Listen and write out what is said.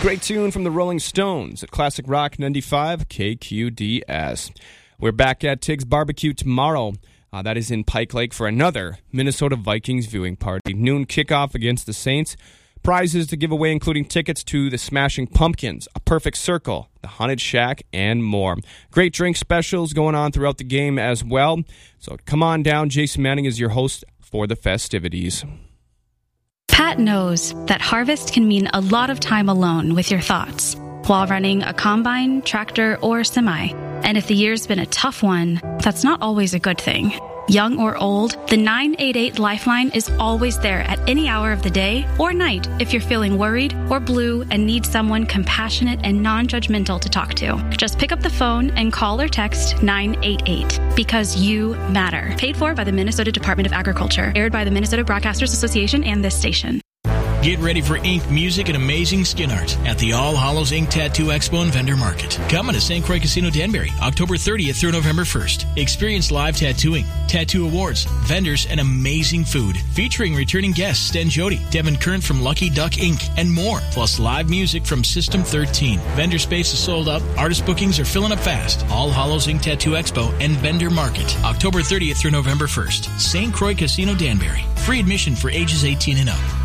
Great tune from the Rolling Stones at Classic Rock 95 KQDS. We're back at Tig's Barbecue tomorrow. That is in Pike Lake for another Minnesota Vikings viewing party. Noon kickoff against the Saints. Prizes to give away including tickets to the Smashing Pumpkins, A Perfect Circle, the Haunted Shack, and more. Great drink specials going on throughout the game as well. So come on down. Jason Manning is your host for the festivities. Pat knows that harvest can mean a lot of time alone with your thoughts while running a combine, tractor, or semi. And if the year's been a tough one, that's not always a good thing. Young or old, the 988 Lifeline is always there at any hour of the day or night if you're feeling worried or blue and need someone compassionate and non-judgmental to talk to. Just pick up the phone and call or text 988 because you matter. Paid for by the Minnesota Department of Agriculture. Aired by the Minnesota Broadcasters Association and this station. Get ready for ink, music, and amazing skin art at the All Hallows Ink Tattoo Expo and Vendor Market. Coming to St. Croix Casino Danbury, October 30th through November 1st. Experience live tattooing, tattoo awards, vendors, and amazing food. Featuring returning guests Sten Jody, Devin Current from Lucky Duck Ink, and more. Plus live music from System 13. Vendor space is sold up. Artist bookings are filling up fast. All Hallows Ink Tattoo Expo and Vendor Market, October 30th through November 1st. St. Croix Casino Danbury. Free admission for ages 18 and up.